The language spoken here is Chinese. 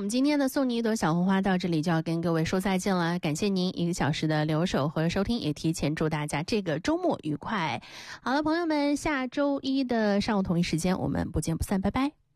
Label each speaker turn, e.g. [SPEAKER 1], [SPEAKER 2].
[SPEAKER 1] 们今天的送你一朵小红花到这里就要跟各位说再见了，感谢您1个小时的留守和收听，也提前祝大家这个周末愉快。好了，朋友们，下周一的上午同一时间我们不见不散，拜拜。